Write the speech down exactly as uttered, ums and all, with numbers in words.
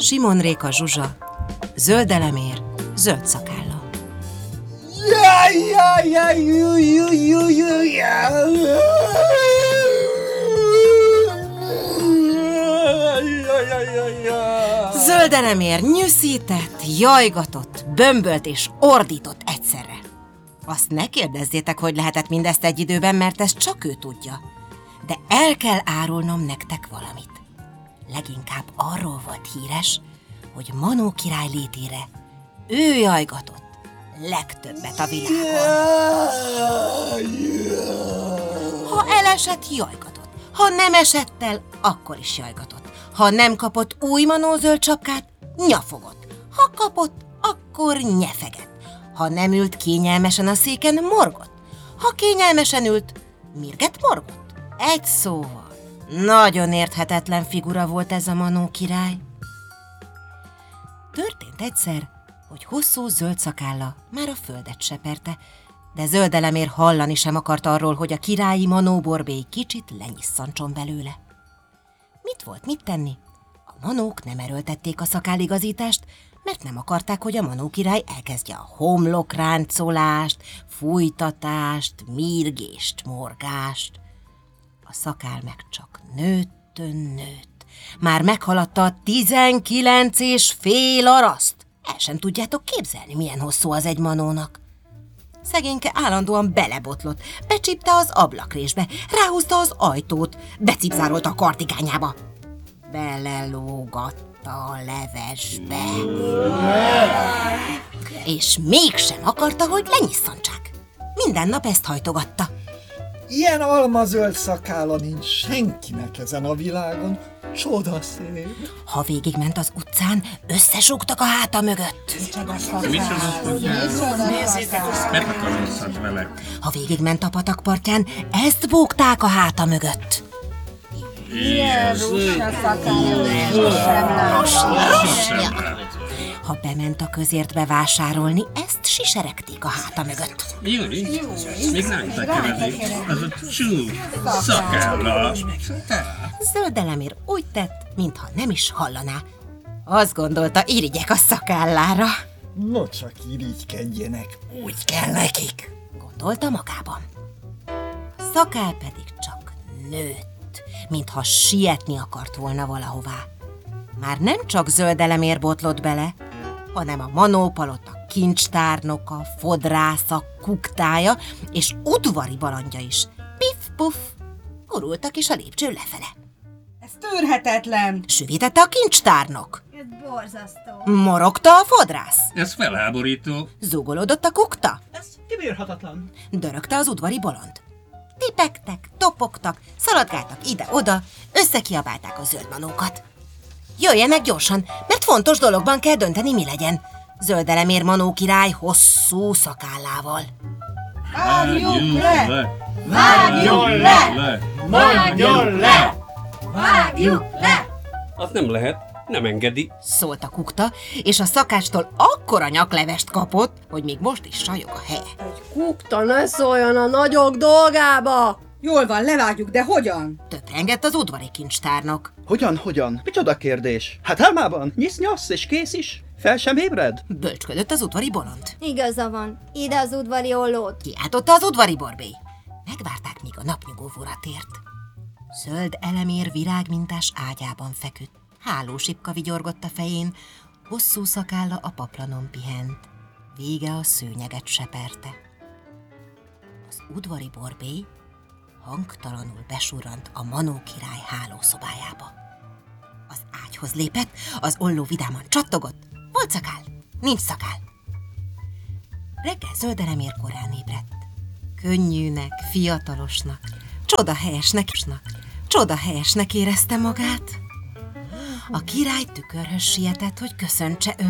Simon Réka Zsuzsa, Zöld Elemér, Zöld Szakálla. Jaj, jaj, jaj, jaj, jaj, jaj, jaj. Zöld Elemér nyűszített, jajgatott, bömbölt és ordított egyszerre. Azt ne kérdezzétek, hogy lehetett mindezt egy időben, mert ezt csak ő tudja. De el kell árulnom nektek valamit. Leginkább arról volt híres, hogy Manó király létére ő jajgatott legtöbbet a világon. Ha elesett, jajgatott. Ha nem esett el, akkor is jajgatott. Ha nem kapott új Manó zöld sapkát, nyafogott. Ha kapott, akkor nyefegett. Ha nem ült kényelmesen a széken, morgott. Ha kényelmesen ült, mirget morgott. Egy szóval, nagyon érthetetlen figura volt ez a Manó király. Történt egyszer, hogy hosszú zöld szakálla már a földet seperte, de Zöld Elemér hallani sem akart arról, hogy a királyi Manó borbély kicsit lenyisszantson belőle. Mit volt mit tenni? A manók nem erőltették a szakálligazítást, mert nem akarták, hogy a Manó király elkezdje a homlokráncolást, fújtatást, mirgést, morgást. A szakál meg csak nőttön nőtt. Már meghaladta a tizenkilenc és fél araszt. El sem tudjátok képzelni, milyen hosszú az egy manónak. Szegényke állandóan belebotlott, becsípte az ablakrésbe, ráhúzta az ajtót, becipzárolta a kartigányába. Belelógatta a levesbe. És mégsem akarta, hogy lenyisszantsák. Minden nap ezt hajtogatta. Ilyen almazöld szakálla nincs senkinek ezen a világon. Csodaszép. Ha végigment az utcán, összesúgtak a háta mögött. Meg akar rosszat vele. Ha végigment a patakpartján, ezt bógták a háta mögött. Ilyen rúsnya szakálla. Ha bement a közértbe vásárolni, ezt siseregték a háta mögött. Jaj, még nem tekeredik. Az a csú szakálla. Zöld Elemér úgy tett, mintha nem is hallaná. Azt gondolta, irigyek a szakállára. No csak irigykedjenek, úgy kell nekik. Gondolta magában. A szakál pedig csak nőtt, mintha sietni akart volna valahová. Már nem csak Zöld Elemér botlott bele, hanem a Manó palota kincstárnoka, fodrásza, kuktája és udvari balandja is. Pif-puf, gurultak is a lépcső lefele. Ez tűrhetetlen! Süvítette a kincstárnok. Ez borzasztó. Morogta a fodrász. Ez felháborító. Zúgolódott a kukta. Ez kibírhatatlan! Dörögte az udvari bolond. Tipegtek, topogtak, szaladgáltak ide-oda, összekiabálták a zöld manókat. Jöjjenek gyorsan, mert fontos dologban kell dönteni, mi legyen. Zöld Elemér Manó király hosszú szakállával. Vágjuk le! Vágjuk le! Mondjon le! Vágjuk le! Az nem lehet, nem engedi. Szólt a kukta, és a szakástól akkora nyaklevest kapott, hogy még most is sajog a helye. Kukta, ne szóljon a nagyok dolgába! Jól van, levágjuk, de hogyan? Töprengett az udvari kincstárnok. Hogyan, hogyan? Micsoda kérdés? Hát álmában nyisz-nyasz és kész is. Fel sem ébred? Bölcsködött az udvari bolond. Igaza van. Ide az udvari ollót. Kiáltotta az udvari borbély. Megvárták, míg a napnyugóvóra tért. Zöld Elemér virágmintás ágyában feküdt. Hálósipka vigyorgott a fején, hosszú szakálla a paplanon pihent. Vége a szőnyeget seperte. Az udvari borbély hangtalanul besurrant a Manó király hálószobájába. Az ágyhoz lépett, az olló vidáman csattogott. Volt szakál, nincs szakál. Reggel Zöld Elemér korán ébredt. Könnyűnek, fiatalosnak, csodahelyesnek, csodahelyesnek érezte magát. A király tükörhöz sietett, hogy köszöntse